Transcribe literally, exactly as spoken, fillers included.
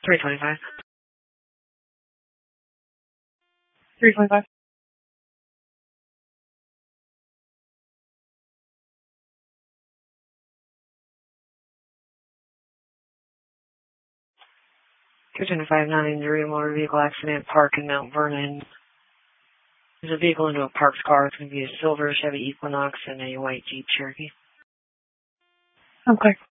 three twenty-five. three twenty-five. two ten five nine, three motor vehicle accident, park in Mount Vernon. There's a vehicle into a parked car. It's going to be a silver Chevy Equinox and a white Jeep Cherokee. Okay.